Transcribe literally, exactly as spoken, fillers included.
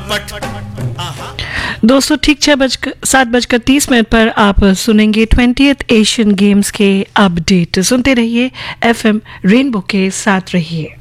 चौपट। आहा दोस्तों ठीक छह बजकर सात बजकर तीस मिनट पर आप सुनेंगे ट्वेंटियथ एशियन गेम्स के अपडेट। सुनते रहिए एफएम रेनबो के साथ रहिए।